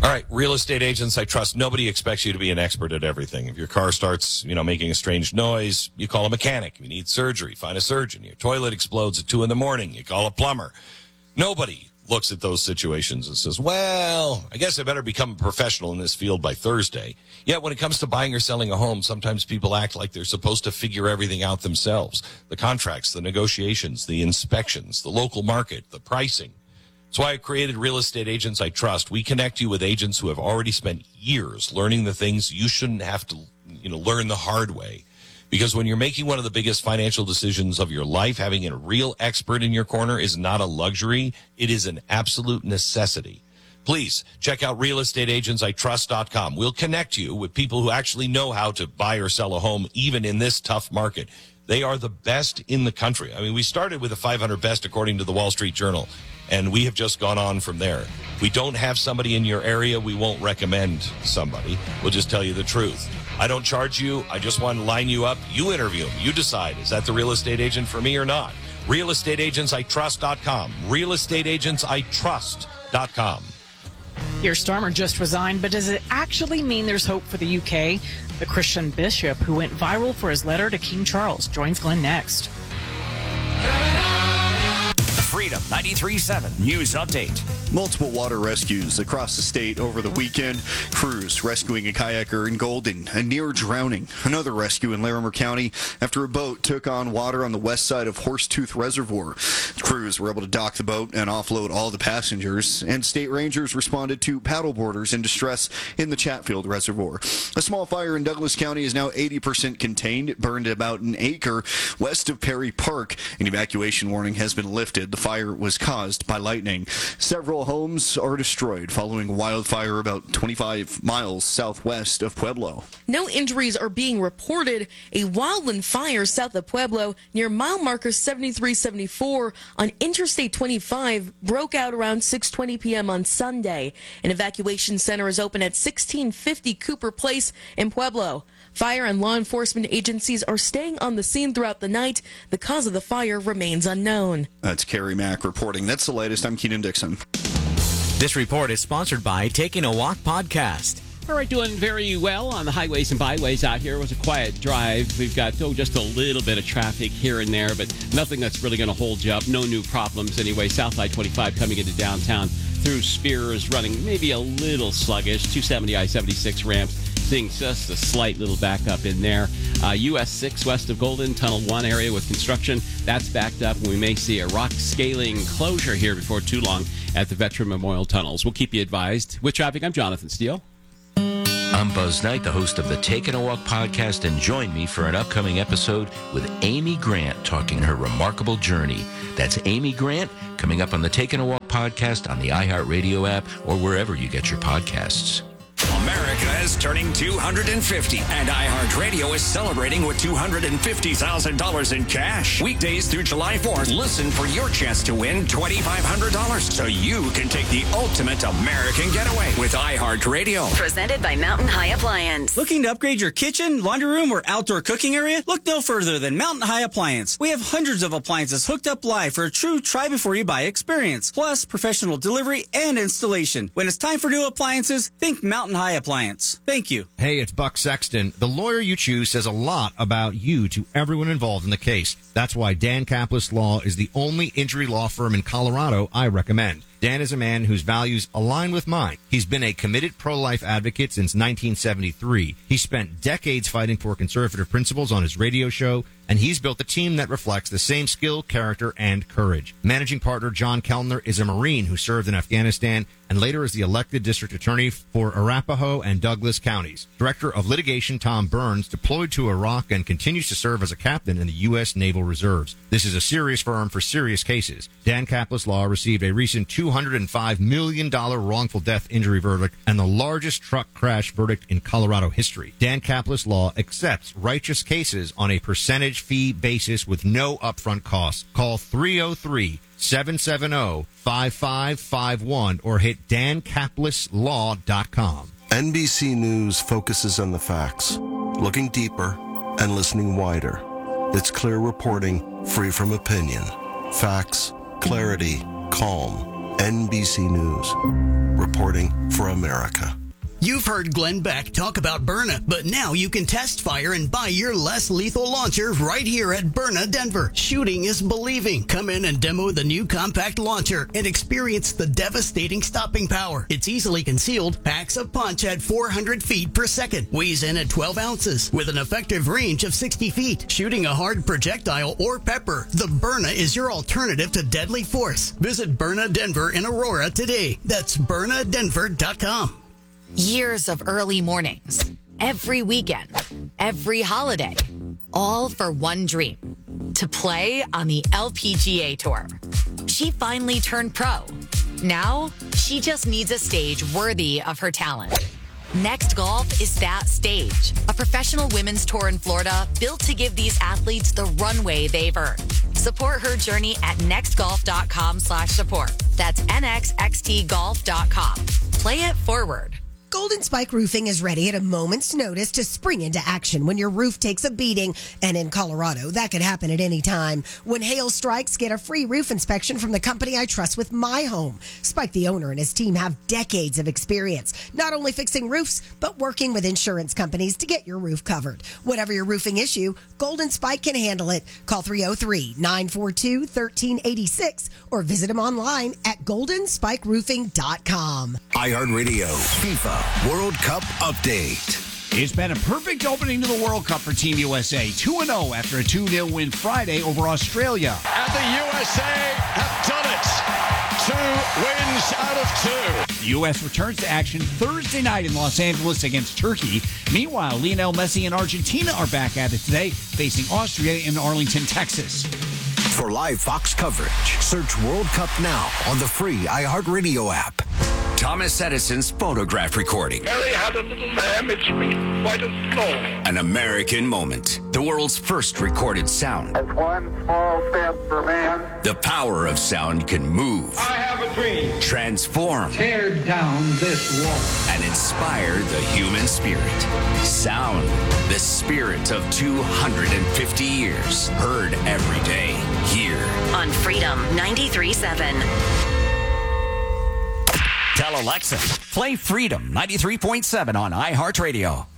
All right, real estate agents I trust. Nobody expects you to be an expert at everything. If your car starts, making a strange noise, you call a mechanic. If you need surgery, find a surgeon. Your toilet explodes at 2 a.m, you call a plumber. Nobody looks at those situations and says, well, I guess I better become a professional in this field by Thursday. Yet when it comes to buying or selling a home, sometimes people act like they're supposed to figure everything out themselves. The contracts, the negotiations, the inspections, the local market, the pricing. That's why I created Real Estate Agents I Trust. We connect you with agents who have already spent years learning the things you shouldn't have to, learn the hard way. Because when you're making one of the biggest financial decisions of your life, having a real expert in your corner is not a luxury. It is an absolute necessity. Please check out realestateagentsitrust.com. We'll connect you with people who actually know how to buy or sell a home, even in this tough market. They are the best in the country. I mean, we started with the 500 best according to the Wall Street Journal, and we have just gone on from there. If we don't have somebody in your area, we won't recommend somebody. We'll just tell you the truth. I don't charge you. I just want to line you up. You interview them. You decide, is that the real estate agent for me or not? realestateagentsitrust.com. realestateagentsitrust.com. Keir Starmer just resigned, but does it actually mean there's hope for the UK? The Christian bishop who went viral for his letter to King Charles joins Glenn next. Freedom 93.7 News Update. Multiple water rescues across the state over the weekend. Crews rescuing a kayaker in Golden, a near drowning. Another rescue in Larimer County after a boat took on water on the west side of Horsetooth Reservoir. Crews were able to dock the boat and offload all the passengers, and state rangers responded to paddleboarders in distress in the Chatfield Reservoir. A small fire in Douglas County is now 80% contained. It burned about an acre west of Perry Park. An evacuation warning has been lifted. The fire was caused by lightning. Several homes are destroyed following a wildfire about 25 miles southwest of Pueblo. No injuries are being reported. A wildland fire south of Pueblo near mile marker 7374 on Interstate 25 broke out around 6:20 p.m. on Sunday. An evacuation center is open at 1650 Cooper Place in Pueblo. Fire and law enforcement agencies are staying on the scene throughout the night. The cause of the fire remains unknown. That's Carrie Mack reporting. That's the latest. I'm Keenan Dixon. This report is sponsored by Taking a Walk Podcast. All right, doing very well on the highways and byways out here. It was a quiet drive. We've got just a little bit of traffic here and there, but nothing that's really going to hold you up. No new problems anyway. South I-25 coming into downtown through Spears running maybe a little sluggish. 270 I-76 ramps. Seeing just a slight little backup in there. US 6 west of Golden, Tunnel 1 area with construction. That's backed up, and we may see a rock scaling closure here before too long at the Veteran Memorial Tunnels. We'll keep you advised. With traffic, I'm Jonathan Steele. I'm Buzz Knight, the host of the Taking a Walk podcast, and join me for an upcoming episode with Amy Grant talking her remarkable journey. That's Amy Grant coming up on the Taking a Walk podcast on the iHeartRadio app or wherever you get your podcasts. America is turning 250, and iHeartRadio is celebrating with $250,000 in cash. Weekdays through July 4th, listen for your chance to win $2,500 so you can take the ultimate American getaway with iHeartRadio. Presented by Mountain High Appliance. Looking to upgrade your kitchen, laundry room, or outdoor cooking area? Look no further than Mountain High Appliance. We have hundreds of appliances hooked up live for a true try-before-you-buy experience, plus professional delivery and installation. When it's time for new appliances, think Mountain High Appliance. Thank you. Hey, it's Buck Sexton. The lawyer you choose says a lot about you to everyone involved in the case. That's why Dan Kaplis Law is the only injury law firm in Colorado I recommend. Dan is a man whose values align with mine. He's been a committed pro-life advocate since 1973. He spent decades fighting for conservative principles on his radio show, and he's built a team that reflects the same skill, character, and courage. Managing partner John Kellner is a Marine who served in Afghanistan and later is the elected district attorney for Arapahoe and Douglas counties. Director of litigation Tom Burns deployed to Iraq and continues to serve as a captain in the U.S. Naval Reserves. This is a serious firm for serious cases. Dan Kaplis Law received a recent $205 million wrongful death injury verdict and the largest truck crash verdict in Colorado history. Dan Kaplis Law accepts righteous cases on a percentage fee basis with no upfront costs. Call 303-770-5551 or hit dankaplislaw.com. NBC News focuses on the facts, looking deeper and listening wider. It's clear reporting, free from opinion. Facts, clarity, calm. NBC News. Reporting for America. You've heard Glenn Beck talk about Byrna, but now you can test fire and buy your less lethal launcher right here at Byrna Denver. Shooting is believing. Come in and demo the new compact launcher and experience the devastating stopping power. It's easily concealed, packs a punch at 400 feet per second, weighs in at 12 ounces, with an effective range of 60 feet. Shooting a hard projectile or pepper, the Byrna is your alternative to deadly force. Visit Byrna Denver in Aurora today. That's ByrnaDenver.com. Years of early mornings, every weekend, every holiday, all for one dream, to play on the LPGA Tour. She finally turned pro. Now, she just needs a stage worthy of her talent. Next Golf is that stage, a professional women's tour in Florida built to give these athletes the runway they've earned. Support her journey at nextgolf.com/support. That's nxxtgolf.com. Play it forward. Golden Spike Roofing is ready at a moment's notice to spring into action when your roof takes a beating. And in Colorado, that could happen at any time. When hail strikes, get a free roof inspection from the company I trust with my home. Spike, the owner, and his team have decades of experience, not only fixing roofs, but working with insurance companies to get your roof covered. Whatever your roofing issue, Golden Spike can handle it. Call 303-942-1386 or visit them online at goldenspikeroofing.com. iHeartRadio FIFA World Cup update. It's been a perfect opening to the World Cup for Team USA. 2-0 after a 2-0 win Friday over Australia. And the USA have done it. 2 wins out of 2. The U.S. returns to action Thursday night in Los Angeles against Turkey. Meanwhile, Lionel Messi and Argentina are back at it today, facing Austria in Arlington, Texas. For live Fox coverage, search World Cup now on the free iHeartRadio app. Thomas Edison's photograph recording. Mary had a little lamb, it's been quite a snow. An American moment. The world's first recorded sound. That's one small step for man. The power of sound can move. I have a dream. Transform. Tear down this wall. And inspire the human spirit. Sound. The spirit of 250 years. Heard every day. Here. On Freedom 93.7. Tell Alexa, play Freedom 93.7 on iHeartRadio.